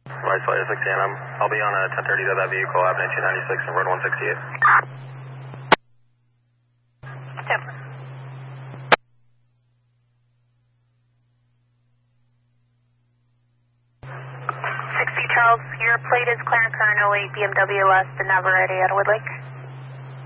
Vice flight 6 a.m. I'll be on a 10:30 to that vehicle, Avenue 296 and Road 168. Yep. 60 Charles, your plate is Clarence Current 08 BMW less than never ready at Woodlake.